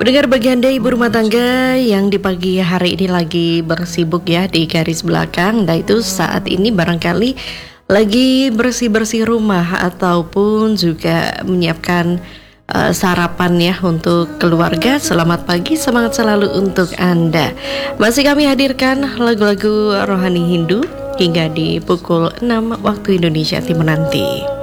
Pendengar bagi Anda ibu rumah tangga yang di pagi hari ini lagi bersibuk ya di garis belakang, nah itu saat ini barangkali lagi bersih-bersih rumah ataupun juga menyiapkan sarapan ya untuk keluarga. Selamat pagi, semangat selalu untuk Anda. Masih kami hadirkan lagu-lagu rohani Hindu hingga di pukul 6 waktu Indonesia Timur nanti.